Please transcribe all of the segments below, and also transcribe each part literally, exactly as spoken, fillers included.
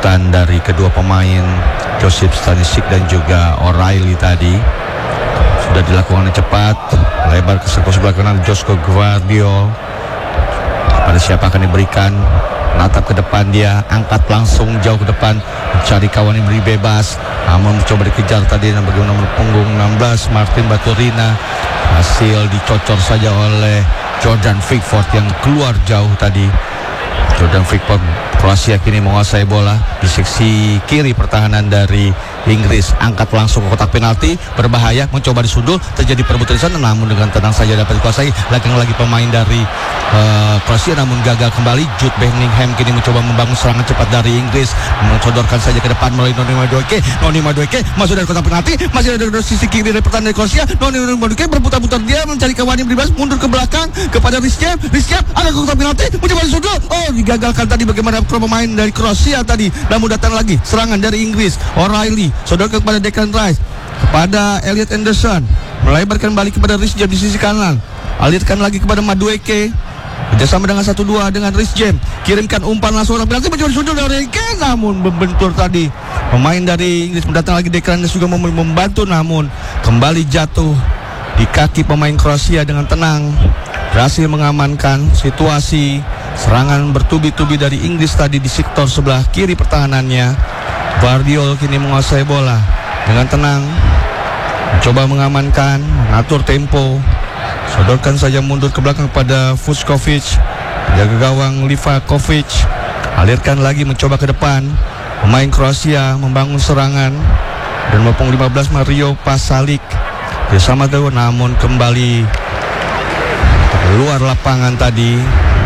kejutan dari kedua pemain Josip Stanisic dan juga O'Reilly tadi. Sudah dilakukan cepat, lebar ke sektor sebelah kanan Josko Gvardiol. Pada siapa akan diberikan, natap ke depan dia, angkat langsung jauh ke depan, mencari kawan yang beri bebas, namun mencoba dikejar tadi dan bagaimana nomor punggung enam belas Martin Baturina, hasil dicocor saja oleh Jordan Pickford yang keluar jauh tadi. Jordan Pickford, Kroasia kini menguasai bola di seksi kiri pertahanan dari Inggris, angkat langsung ke kotak penalti, berbahaya, mencoba disundul, terjadi perebutan di sana, namun dengan tenang saja dapat dikuasai. Lagi-lagi pemain dari uh, Kroasia namun gagal kembali. Jude Bellingham kini mencoba membangun serangan cepat dari Inggris, mensodorkan saja ke depan melalui Noni Madueke. Noni Madueke masuk dari kotak penalti, masih ada dari sisi kiri dari pertahanan dari Kroasia. Noni Madueke berputar-putar dia mencari kawan yang bebas, mundur ke belakang kepada Rizcem. Rizcem ada ke kotak penalti, mencoba disundul. Oh, digagalkan tadi bagaimana pemain dari Kroasia tadi. Namun datang lagi serangan dari Inggris. O'Reilly sodorkan kepada Declan Rice, kepada Elliot Anderson, melebarkan balik kepada Reece James di sisi kanan, alirkan lagi kepada Madueke, kerjasama dengan satu dua dengan Reece James, kirimkan umpan langsung orang penalti, mencoba disundul dari Ken, namun membentur tadi pemain dari Inggris. Mendatang lagi Declan Rice juga membantu, namun kembali jatuh di kaki pemain Kroasia dengan tenang, berhasil mengamankan situasi. Serangan bertubi-tubi dari Inggris tadi di sektor sebelah kiri pertahanannya. Gvardiol kini menguasai bola dengan tenang, mencoba mengamankan, mengatur tempo, sodorkan saja mundur ke belakang pada Vuskovic, jaga gawang Livakovic, alirkan lagi mencoba ke depan. Pemain Kroasia membangun serangan dan maupun lima belas Mario Pasalic bersama Dewa, namun kembali keluar lapangan tadi.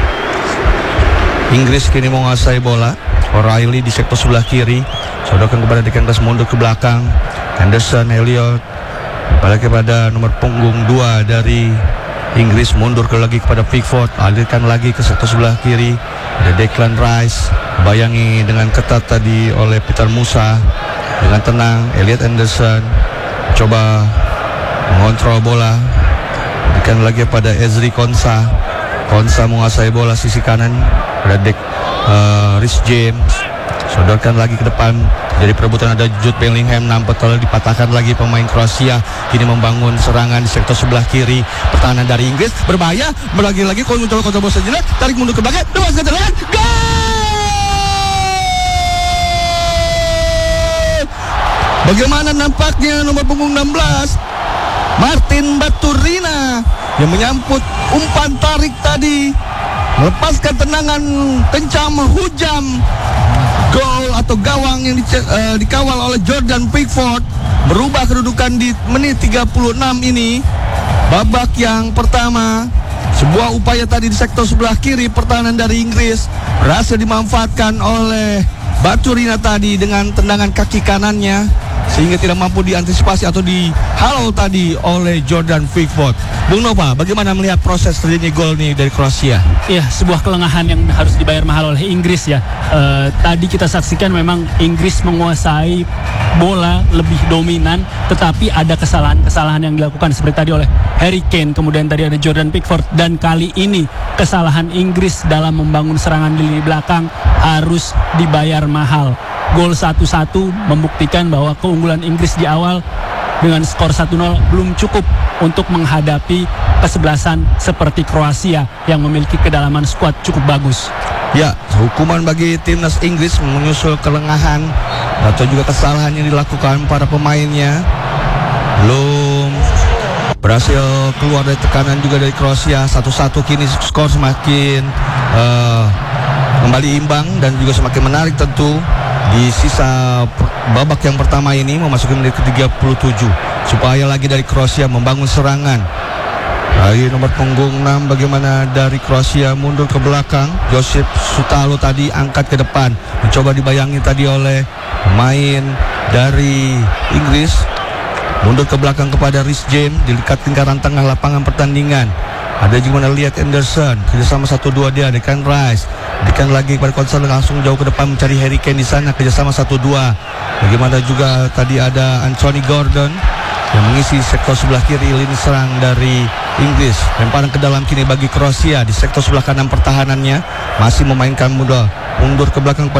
Inggris kini menguasai bola. O'Reilly di sektor sebelah kiri, sodorkan kepada Declan Rice, mundur ke belakang. Henderson, Elliot, balik kepada nomor punggung dua dari Inggris, mundur ke lagi kepada Pickford, alirkan lagi ke sektor sebelah kiri. Ada Declan Rice, bayangi dengan ketat tadi oleh Peter Musa. Dengan tenang, Elliot Anderson coba mengontrol bola, berikan lagi pada Ezri Konsa. Konsa menguasai bola sisi kanan, ada Dek uh, Reece James, sodorkan lagi ke depan. Jadi perebutan ada Jude Bellingham, nampak telah dipatahkan lagi pemain Kroasia. Kini membangun serangan di sektor sebelah kiri pertahanan dari Inggris, berbahaya, lagi-lagi kalau mencoba kontra bola sejenak, tarik mundur ke belakang, lepas ke tengah, gol! Bagaimana nampaknya nomor punggung enam belas Martin Baturina yang menyambut umpan tarik tadi, melepaskan tendangan kencang menghujam gol atau gawang yang di, uh, dikawal oleh Jordan Pickford, berubah kedudukan di menit tiga puluh enam ini. Babak yang pertama, sebuah upaya tadi di sektor sebelah kiri pertahanan dari Inggris berhasil dimanfaatkan oleh Baturina tadi dengan tendangan kaki kanannya, sehingga tidak mampu diantisipasi atau dihalau tadi oleh Jordan Pickford. Bung Nova, bagaimana melihat proses terjadinya gol nih dari Kroasia? Iya, sebuah kelengahan yang harus dibayar mahal oleh Inggris ya. E, tadi kita saksikan memang Inggris menguasai bola lebih dominan, tetapi ada kesalahan-kesalahan yang dilakukan seperti tadi oleh Harry Kane, kemudian tadi ada Jordan Pickford, dan kali ini kesalahan Inggris dalam membangun serangan di lini belakang harus dibayar mahal. Gol satu satu membuktikan bahwa keunggulan Inggris di awal dengan skor satu nol belum cukup untuk menghadapi kesebelasan seperti Kroasia yang memiliki kedalaman skuad cukup bagus. Ya, hukuman bagi timnas Inggris menyusul kelengahan atau juga kesalahan yang dilakukan para pemainnya. Belum berhasil keluar dari tekanan juga dari Kroasia. Satu satu kini skor semakin uh, kembali imbang dan juga semakin menarik tentu. Di sisa babak yang pertama ini memasuki menit ke tiga puluh tujuh. Supaya lagi dari Kroasia membangun serangan. Lagi nomor punggung enam bagaimana dari Kroasia mundur ke belakang. Josip Sutalo tadi angkat ke depan, mencoba dibayangi tadi oleh pemain dari Inggris. Mundur ke belakang kepada Reece James di dekat lingkaran tengah lapangan pertandingan. Ada juga Elliot Anderson, kerjasama satu dua dia, Declan Rice, Declan lagi kepada Konsa, langsung jauh ke depan mencari Harry Kane di sana, kerjasama satu dua. Bagaimana juga tadi ada Anthony Gordon yang mengisi sektor sebelah kiri lini serang dari Inggris. Lemparan ke dalam kini bagi Kroasia di sektor sebelah kanan pertahanannya, masih memainkan muda, mundur ke belakang